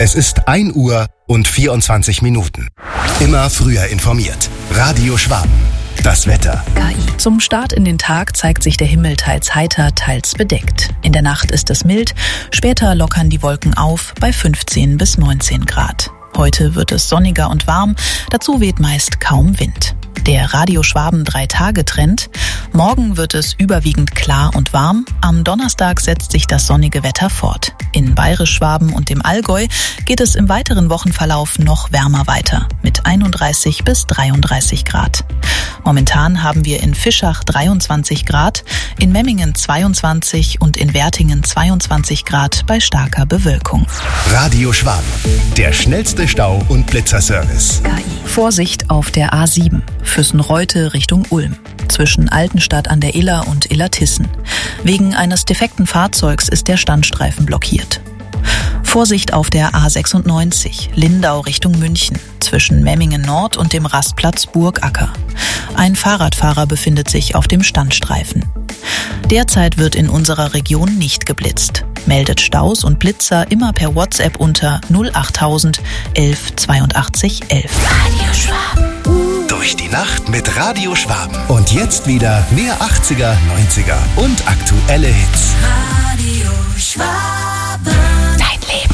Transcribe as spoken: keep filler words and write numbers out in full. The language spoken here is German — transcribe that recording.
Es ist ein Uhr und vierundzwanzig Minuten. Immer früher informiert. Radio Schwaben. Das Wetter. K I. Zum Start in den Tag zeigt sich der Himmel teils heiter, teils bedeckt. In der Nacht ist es mild, später lockern die Wolken auf bei fünfzehn bis neunzehn Grad. Heute wird es sonniger und warm, dazu weht meist kaum Wind. Der Radio Schwaben drei-Tage-Trend. Morgen wird es überwiegend klar und warm. Am Donnerstag setzt sich das sonnige Wetter fort. In Bayerisch-Schwaben und dem Allgäu geht es im weiteren Wochenverlauf noch wärmer weiter, mit einunddreißig bis dreiunddreißig Grad. Momentan haben wir in Fischach dreiundzwanzig Grad, in Memmingen zweiundzwanzig und in Wertingen zweiundzwanzig Grad bei starker Bewölkung. Radio Schwaben. Der schnellste Stau- und Blitzerservice. K I. Vorsicht auf der A sieben. Füssen-Reute Richtung Ulm. Zwischen Altenstadt an der Iller und Illertissen. Wegen eines defekten Fahrzeugs ist der Standstreifen blockiert. Vorsicht auf der A sechsundneunzig, Lindau Richtung München, zwischen Memmingen Nord und dem Rastplatz Burgacker. Ein Fahrradfahrer befindet sich auf dem Standstreifen. Derzeit wird in unserer Region nicht geblitzt. Meldet Staus und Blitzer immer per WhatsApp unter null achttausend elf zweiundachtzig elf. Radio Schwaben. Durch die Nacht mit Radio Schwaben. Und jetzt wieder mehr achtziger, neunziger und aktuelle Hits. Radio Schwaben. Dein Leben.